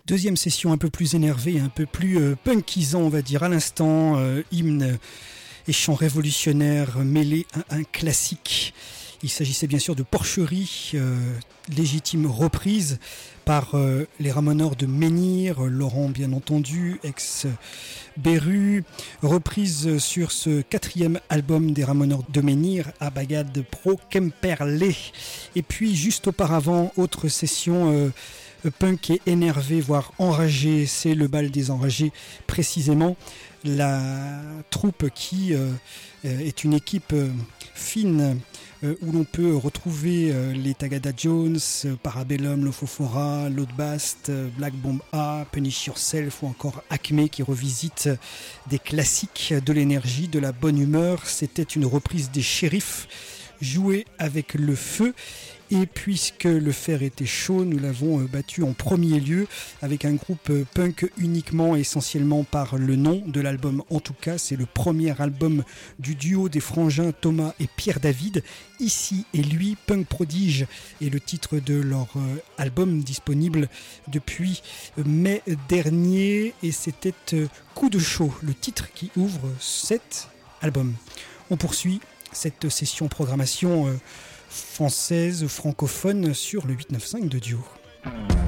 Deuxième session un peu plus énervée, un peu plus punkisant, on va dire, à l'instant, hymne et chant révolutionnaire mêlés à un classique. Il s'agissait bien sûr de Porcherie, légitime reprise par les Ramoneurs de Menhir, Laurent bien entendu, ex-Beru, reprise sur ce 4e album des Ramoneurs de Menhir, Abagad Pro Kemperlé. Et puis juste auparavant, autre session punk et énervé, voire enragé, c'est le bal des enragés précisément. La troupe qui est une équipe fine où l'on peut retrouver les Tagada Jones, Parabellum, Lofofora, Loadbast, Black Bomb A, Punish Yourself ou encore Acme qui revisite des classiques de l'énergie, de la bonne humeur. C'était une reprise des Shérifs jouée avec le feu. Et puisque le fer était chaud, nous l'avons battu en premier lieu avec un groupe punk uniquement, essentiellement par le nom de l'album. En tout cas, c'est le premier album du duo des frangins Thomas et Pierre David. Ici et lui, Punk Prodige est le titre de leur album disponible depuis mai dernier. Et c'était Coup de chaud, le titre qui ouvre cet album. On poursuit cette session programmation française, francophone sur le 895 de Duo.